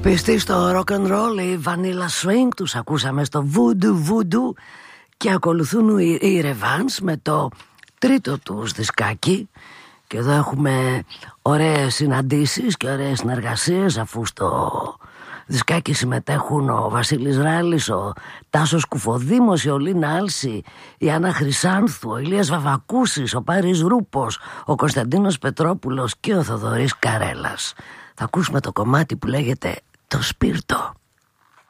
Πιστοί στο rock and roll, η Vanilla Swing, τους ακούσαμε στο Voodoo Voodoo και ακολουθούν οι Revans με το τρίτο τους δισκάκι. Και εδώ έχουμε ωραίες συναντήσεις και ωραίες συνεργασίες, αφού στο δισκάκι συμμετέχουν ο Βασίλης Ράλης, ο Τάσος Κουφοδήμος, η Ολίνα Άλση, η Άννα Χρυσάνθου, ο Ηλίας Βαβακούσης, ο Πάρης Ρούπος, ο Κωνσταντίνος Πετρόπουλος και ο Θοδωρής Καρέλας. Θα ακούσουμε το κομμάτι που λέγεται «Το Σπίρτο».